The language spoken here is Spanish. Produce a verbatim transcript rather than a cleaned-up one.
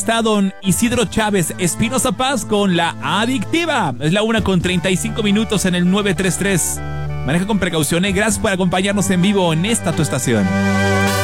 Está don Isidro Chávez Espinosa Paz con La Adictiva. Es la una con treinta y cinco minutos en el nueve tres tres. Maneja con precaución, ¿eh? Gracias por acompañarnos en vivo en esta tu estación.